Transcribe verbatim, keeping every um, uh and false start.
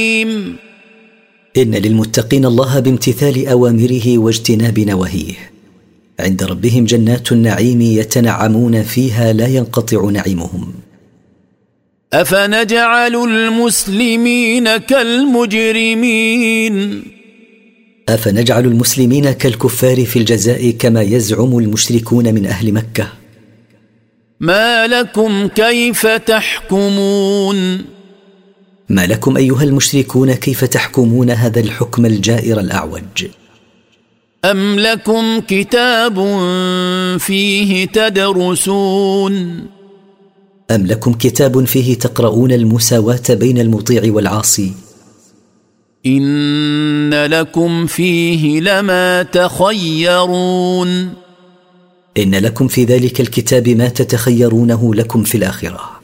إن للمتقين الله بامتثال أوامره واجتناب نواهيه، عند ربهم جنات النعيم يتنعمون فيها لا ينقطع نعيمهم. أفنجعل المسلمين كالمجرمين أفنجعل المسلمين كالكفار في الجزاء كما يزعم المشركون من أهل مكة. ما لكم كيف تحكمون ما لكم أيها المشركون كيف تحكمون هذا الحكم الجائر الأعوج؟ أم لكم كتاب فيه تدرسون أم لكم كتاب فيه تقرؤون المساواة بين المطيع والعاصي؟ إن لكم فيه لما تخيرون إن لكم في ذلك الكتاب ما تتخيرونه لكم في الآخرة.